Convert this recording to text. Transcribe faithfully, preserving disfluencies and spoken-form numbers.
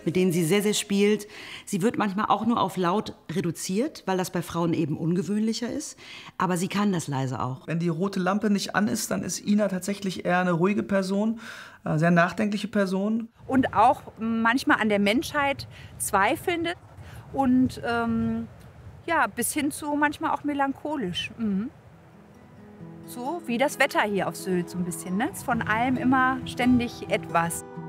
mit denen sie sehr, sehr spielt. Sie wird manchmal auch nur auf laut reduziert, weil das bei Frauen eben ungewöhnlicher ist. Aber sie kann das leise auch. Wenn die rote Lampe nicht an ist, dann ist Ina tatsächlich eher eine ruhige Person, eine sehr nachdenkliche Person. Und auch manchmal an der Menschheit zweifelnd und ähm, ja, bis hin zu manchmal auch melancholisch. Mhm. So wie das Wetter hier auf Sylt so ein bisschen, ne? Ist von allem immer ständig etwas.